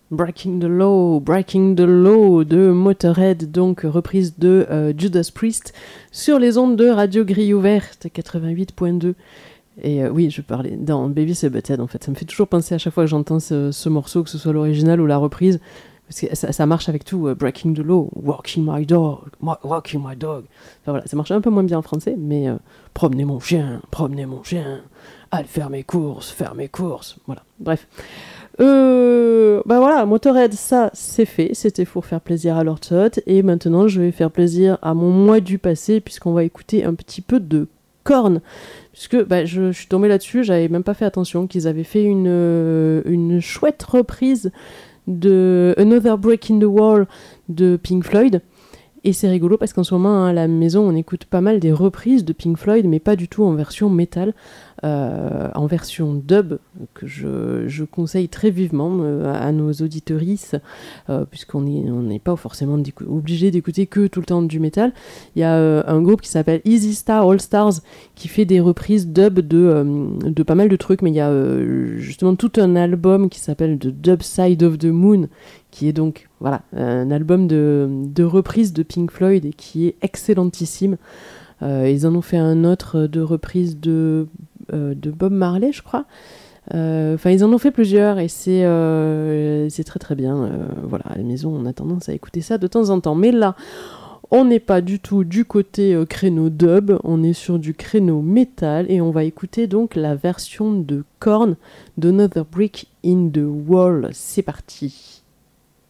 Breaking the Law de Motorhead, donc reprise de Judas Priest sur les ondes de Radio Grille Ouverte 88.2. Et oui, je parlais dans Beavis and Butthead en fait, ça me fait toujours penser à chaque fois que j'entends ce morceau, que ce soit l'original ou la reprise, parce que ça marche avec tout, Breaking the Law, Walking my dog. Enfin voilà, ça marche un peu moins bien en français, mais promener mon chien, aller faire mes courses, voilà, bref. Bah voilà, Motorhead, ça c'est fait, c'était pour faire plaisir à Lord Tot, et maintenant je vais faire plaisir à mon moi du passé, puisqu'on va écouter un petit peu de Korn, puisque je suis tombée là-dessus, j'avais même pas fait attention qu'ils avaient fait une chouette reprise de Another Break in the Wall de Pink Floyd. Et c'est rigolo parce qu'en ce moment, à la maison, on écoute pas mal des reprises de Pink Floyd, mais pas du tout en version métal, en version dub, que je conseille très vivement à nos auditorices, puisqu'on n'est pas forcément obligé d'écouter que tout le temps du métal. Il y a un groupe qui s'appelle Easy Star All Stars, qui fait des reprises dub de pas mal de trucs, mais il y a justement tout un album qui s'appelle The Dub Side of the Moon, qui est donc voilà, un album de reprise de Pink Floyd et qui est excellentissime. Ils en ont fait un autre de reprise de Bob Marley, je crois. Enfin, ils en ont fait plusieurs et c'est très très bien. Voilà, à la maison, on a tendance à écouter ça de temps en temps. Mais là, on n'est pas du tout du côté créneau dub, on est sur du créneau métal et on va écouter donc la version de Korn d'Another Brick in the Wall. C'est parti.